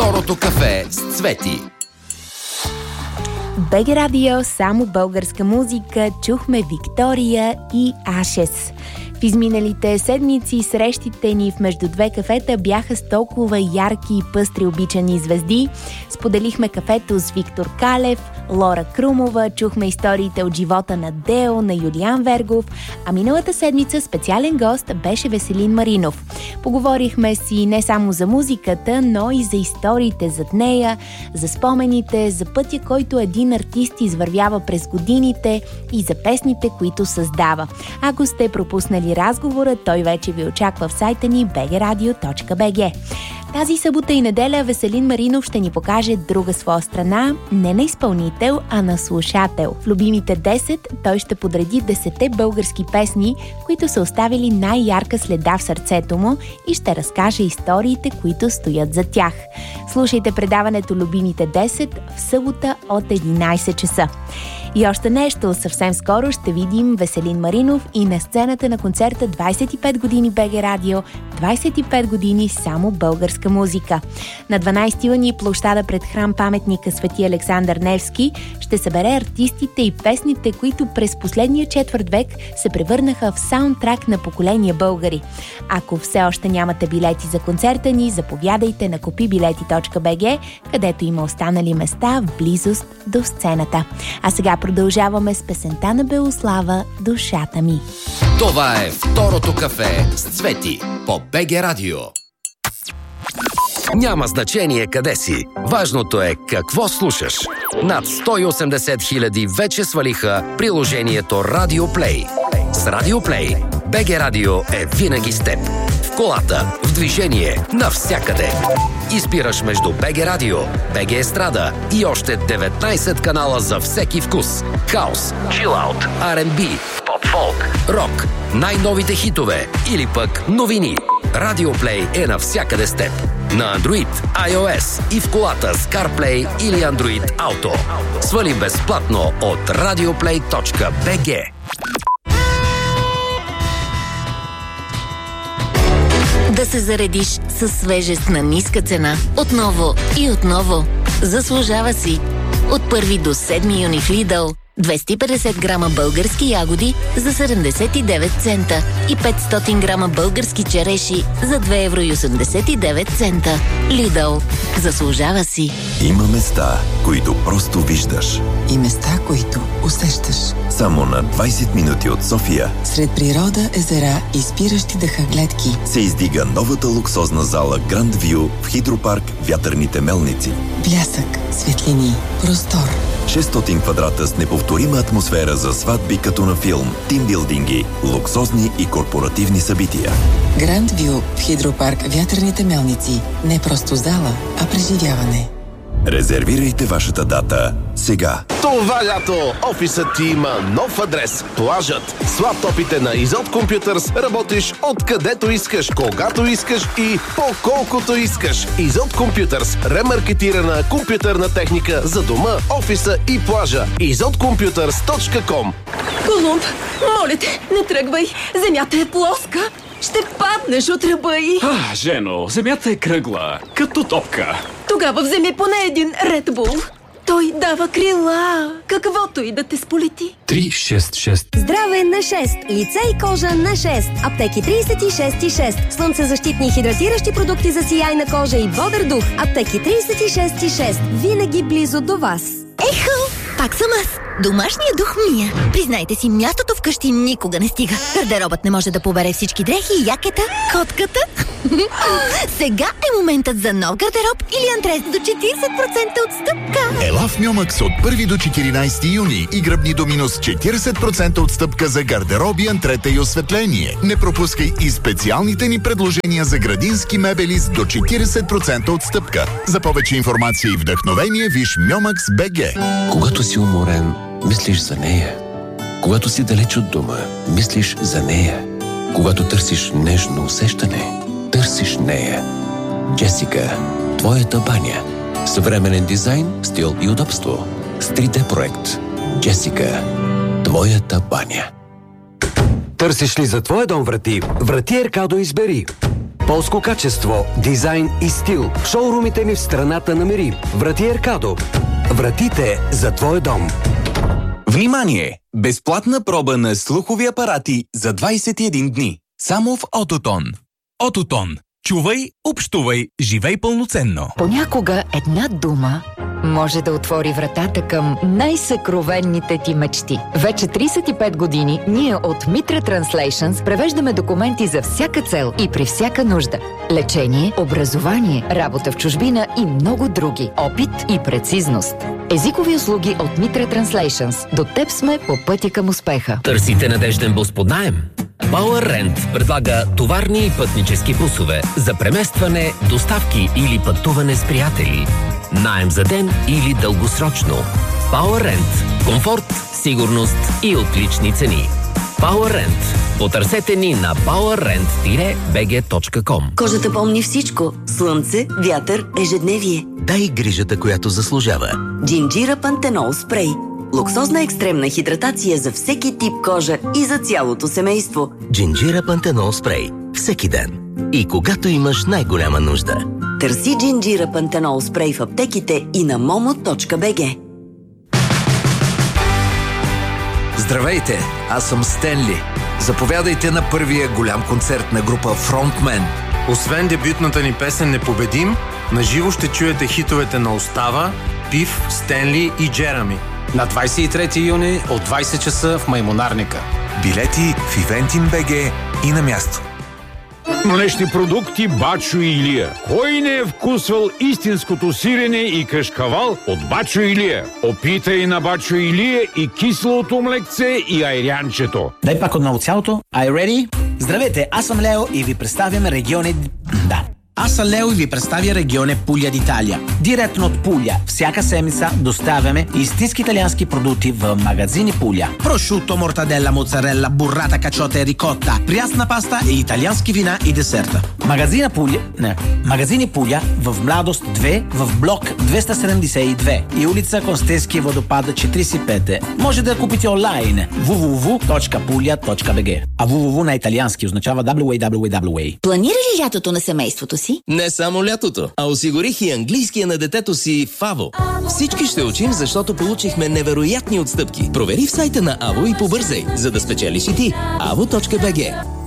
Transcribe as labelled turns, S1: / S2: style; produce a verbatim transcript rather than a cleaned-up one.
S1: Второто кафе с Цвети.
S2: БГ Радио, само българска музика, чухме Виктория и Ашес. В изминалите седмици срещите ни в Между две кафета бяха с толкова ярки и пъстри обичани звезди. Споделихме кафето с Виктор Калев, Лора Крумова, чухме историите от живота на Део, на Юлиан Вергов, а миналата седмица специален гост беше Веселин Маринов. Поговорихме си не само за музиката, но и за историите зад нея, за спомените, за пътя, който един артист извървява през годините и за песните, които създава. Ако сте пропуснали разговора, той вече ви очаква в сайта ни би джи радио точка би джи. Тази събота и неделя Веселин Маринов ще ни покаже друга своя страна, не на изпълнител, а на слушател. В любимите десет той ще подреди десетте български песни, които са оставили най-ярка следа в сърцето му и ще разкаже историите, които стоят за тях. Слушайте предаването Любимите десет в събота от единайсет часа. И още нещо, съвсем скоро ще видим Веселин Маринов и на сцената на концерта двайсет и пет години БГ Радио, двайсет и пет години само българска музика. На дванайсети юни площада пред храм паметника Свети Александър Невски ще събере артистите и песните, които през последния четвърт век се превърнаха в саундтрак на поколения българи. Ако все още нямате билети за концерта ни, заповядайте на купи билети точка би джи, където има останали места в близост до сцената. А сега продължаваме с песента на Белослава "Душата ми".
S1: Това е Второто кафе с Цвети по БГ Радио. Няма значение къде си. Важното е какво слушаш. Над сто и осемдесет хиляди вече свалиха приложението Радио Плей. С Радио Плей БГ Радио е винаги с теб. В колата, в движение, навсякъде. Избираш между БГ Радио, БГ Естрада и още деветнайсет канала за всеки вкус. Хаус, чилаут, ар енд би, поп-фолк, рок, най-новите хитове или пък новини. Радио Плей е навсякъде с теб. На Android, iOS и в колата с CarPlay или Android Auto. Свали безплатно от радиоплей точка би джи.
S3: Да се заредиш със свежест на ниска цена. Отново и отново. Заслужава си. От първи до седми юни в Lidl двеста и петдесет грама български ягоди за седемдесет и девет цента и петстотин грама български череши за две евро и осемдесет и девет цента. Lidl. Заслужава си.
S4: Има места, които просто виждаш.
S5: И места, които усещаш.
S4: Само на двайсет минути от София,
S5: сред природа, езера и спиращи дъха гледки,
S4: се издига новата луксозна зала Grand View в Хидропарк Вятърните мелници.
S5: Блясък, светлини, простор.
S4: шестстотин квадрата с неповторима атмосфера за сватби като на филм, тимбилдинги, луксозни и корпоративни събития.
S5: Grand View в Хидропарк Вятърните мелници. Не просто зала, а преживяване.
S4: Резервирайте вашата дата сега.
S6: Това лято офисът ти има нов адрес. Плажът. С лаптопите на Изот Computers работиш откъдето искаш, когато искаш и по колкото искаш. Изот Computers. Ремаркетирана компютърна техника за дома, офиса и плажа. изот компютърс точка ком.
S7: Колумб, моля те, не тръгвай. Земята е плоска. Ще паднеш от ръба й.
S8: А, Жено, земята е кръгла, като топка.
S7: Тогава вземи поне един Red Bull. Той дава крила, каквото и да те сполети.
S8: три шест шест.
S9: Здраве на шест. Лице и кожа на шест. Аптеки трийсет и шест и шест. Слънцезащитни хидратиращи продукти за сияйна кожа и бодър дух. Аптеки трийсет и шест и шест. Винаги близо до вас.
S3: Ехо, пак съм аз. Домашния дух Мия. Признайте си, мястото вкъщи никога не стига. Гардеробът не може да побере всички дрехи и якета, котката. Сега е моментът за нов гардероб или антрес до четирийсет процента отстъпка.
S10: Ела в Мьомакс от първи до четиринайсети юни и гръбни до минус четирийсет процента отстъпка за гардероби, антрета и осветление. Не пропускай и специалните ни предложения за градински мебели с до четирийсет процента отстъпка. За повече информация и вдъхновение виж Мьомакс точка би джи.
S11: Когато си уморен, мислиш за нея. Когато си далеч от дома, мислиш за нея. Когато търсиш нежно усещане, търсиш нея. Джесика, твоята баня. Съвременен дизайн, стил и удобство. С три Д проект. Джесика, твоята баня.
S12: Търсиш ли за твоя дом врати? Врати Еркадо избери. Полско качество, дизайн и стил. В шоурумите ни в страната намери. Врати Еркадо. Вратите за твоя дом.
S13: Внимание! Безплатна проба на слухови апарати за двайсет и един дни. Само в Ототон. Ототон. Чувай, общувай, живей пълноценно.
S14: Понякога една дума може да отвори вратата към най-съкровенните ти мечти. Вече трийсет и пет години ние от Mitra Translations превеждаме документи за всяка цел и при всяка нужда. Лечение, образование, работа в чужбина и много други. Опит и прецизност. Езикови услуги от Mitra Translations. До теб сме по пътя към успеха.
S1: Търсите надежден бус под наем? Power Rent предлага товарни и пътнически бусове за преместване, доставки или пътуване с приятели. Наем за ден или дългосрочно. Power Rent. Комфорт, сигурност и отлични цени. Power Rent. Потърсете ни на power rent би джи точка ком.
S15: Кожата помни всичко. Слънце, вятър, ежедневие.
S16: Дай грижата, която заслужава.
S15: Джинджира Пантенол спрей. Луксозна екстремна хидратация за всеки тип кожа и за цялото семейство.
S16: Джинджира Пантенол спрей. Всеки ден. И когато имаш най-голяма нужда.
S15: Търси Джинджира Пантенол спрей в аптеките и на момо точка би джи.
S17: Здравейте, аз съм Стенли. Заповядайте на първия голям концерт на група Frontman.
S18: Освен дебютната ни песен «Непобедим», наживо ще чуете хитовете на Остава, Пив, Стенли и Джерами.
S19: На двайсет и трети юни от двайсет часа в Маймонарника.
S20: Билети в Ивентин точка би джи и на място.
S21: Млечни продукти Бачо Илия. Кой не е вкусвал истинското сирене и кашкавал от Бачо Илия? Опитай на Бачо Илия и киселото млекце и айрянчето.
S22: Дай пак отново цялото. Are you ready? Здравейте, аз съм Лео и ви представям региони... Да. Аз съм Лео и ви представя регионе Пуля d'Italia. Директно от Пуля. Всяка седмица доставяме истински италиански продукти в магазини Пуля. Прошуто, мортаделла, моцарелла, буррата, качота и рикотта, прясна паста и италиански вина и десерта. Магазина Пуля... Не. Магазини Пуля в Младост две, в блок двеста седемдесет и две и улица Констенския водопад четирийсет и пет. Може да я купите онлайн дабъл ю дабъл ю дабъл ю точка пуля точка би джи. А дабъл ю дабъл ю дабъл ю на италиански означава дабъл ю дабъл ю дабъл ю.
S3: Планира ли лятото на семейството си?
S4: Не само лятото, а осигурих и английския на детето си в АВО. Всички ще учим, защото получихме невероятни отстъпки. Провери в сайта на АВО и побързай, за да спечелиш и ти. avo точка би джи.